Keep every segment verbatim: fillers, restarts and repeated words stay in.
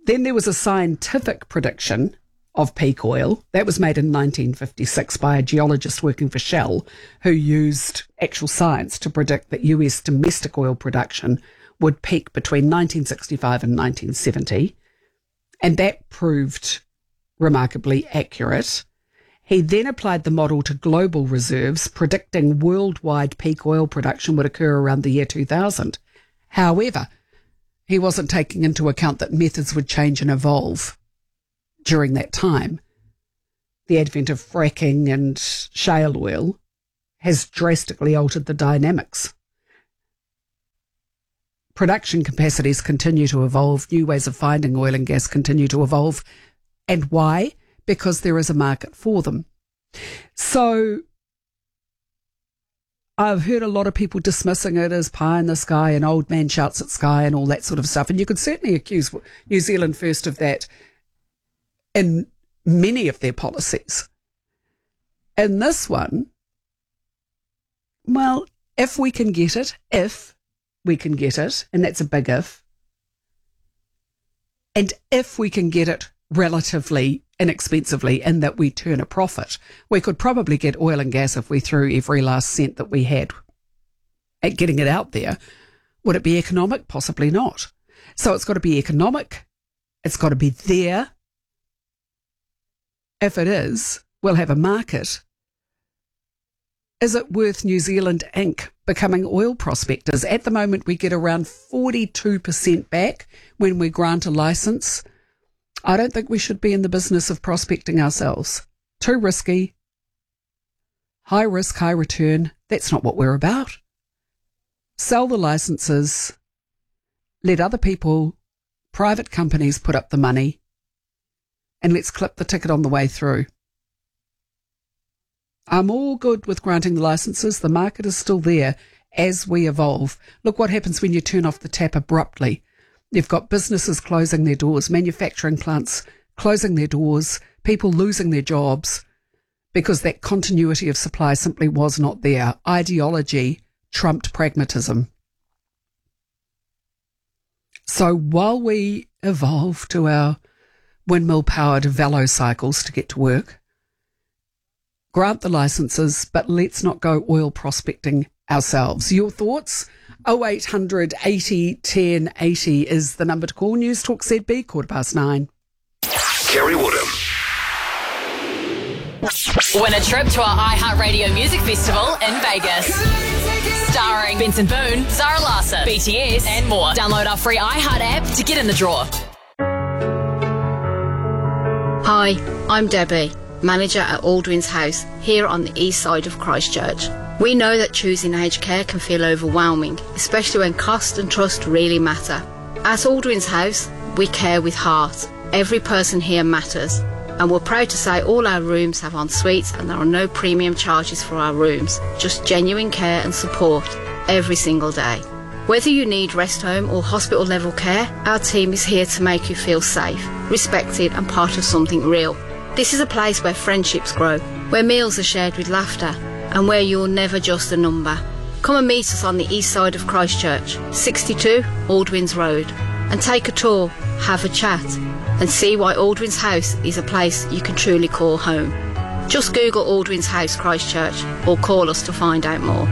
Then there was a scientific prediction of peak oil. That was made in nineteen fifty-six by a geologist working for Shell, who used actual science to predict that U S domestic oil production would peak between nineteen sixty-five and nineteen seventy. And that proved remarkably accurate. He then applied the model to global reserves, predicting worldwide peak oil production would occur around the year two thousand. However, he wasn't taking into account that methods would change and evolve during that time. The advent of fracking and shale oil has drastically altered the dynamics. Production capacities continue to evolve. New ways of finding oil and gas continue to evolve. And why? Because there is a market for them. So I've heard a lot of people dismissing it as pie in the sky and old man shouts at sky and all that sort of stuff. And you could certainly accuse New Zealand First of that in many of their policies. In this one, well, if we can get it, if we can get it, and that's a big if, and if we can get it relatively inexpensively in that we turn a profit, we could probably get oil and gas if we threw every last cent that we had at getting it out there. Would it be economic? Possibly not. So it's got to be economic. It's got to be there. If it is, we'll have a market. Is it worth New Zealand Incorporated becoming oil prospectors? At the moment, we get around forty-two percent back when we grant a licence. I don't think we should be in the business of prospecting ourselves. Too risky. High risk, high return. That's not what we're about. Sell the licences. Let other people, private companies, put up the money. And let's clip the ticket on the way through. I'm all good with granting the licences. The market is still there as we evolve. Look what happens when you turn off the tap abruptly. You've got businesses closing their doors, manufacturing plants closing their doors, people losing their jobs because that continuity of supply simply was not there. Ideology trumped pragmatism. So while we evolve to our windmill-powered velo cycles to get to work, grant the licences, but let's not go oil prospecting ourselves. Your thoughts? oh eight hundred eighty ten eighty is the number to call. News Talk Z B, quarter past nine. Kerry Woodham. Win a trip to our iHeartRadio Music Festival in Vegas. Starring Benson Boone, Zara Larsson, B T S, and more. Download our free iHeart app to get in the draw. Hi, I'm Debbie, manager at Aldwyn's House, here on the east side of Christchurch. We know that choosing aged care can feel overwhelming, especially when cost and trust really matter. At Aldwyn's House, we care with heart. Every person here matters. And we're proud to say all our rooms have en suites and there are no premium charges for our rooms, just genuine care and support every single day. Whether you need rest home or hospital level care, our team is here to make you feel safe, respected and part of something real. This is a place where friendships grow, where meals are shared with laughter, and where you're never just a number. Come and meet us on the east side of Christchurch, sixty-two Aldwyn's Road, and take a tour, have a chat, and see why Aldwyn's House is a place you can truly call home. Just Google Aldwyn's House Christchurch or call us to find out more.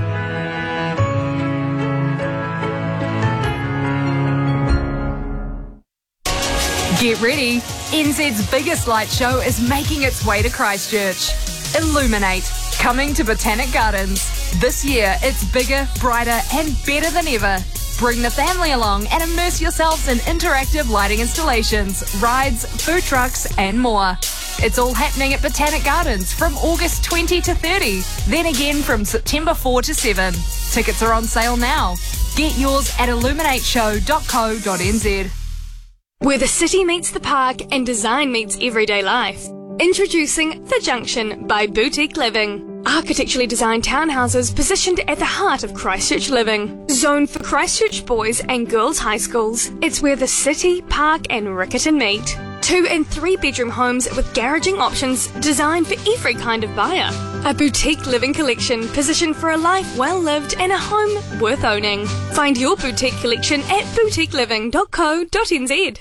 Get ready, N Z's biggest light show is making its way to Christchurch. Illuminate, coming to Botanic Gardens. This year, it's bigger, brighter and better than ever. Bring the family along and immerse yourselves in interactive lighting installations, rides, food trucks and more. It's all happening at Botanic Gardens from August twentieth to thirtieth, then again from September fourth to seventh. Tickets are on sale now. Get yours at illuminate show dot co dot n z. Where the city meets the park and design meets everyday life. Introducing The Junction by Boutique Living. Architecturally designed townhouses positioned at the heart of Christchurch living. Zoned for Christchurch boys and girls high schools. It's where the city, park and Riccarton meet. Two and three bedroom homes with garaging options designed for every kind of buyer. A boutique living collection positioned for a life well lived and a home worth owning. Find your boutique collection at boutique living dot co dot n z.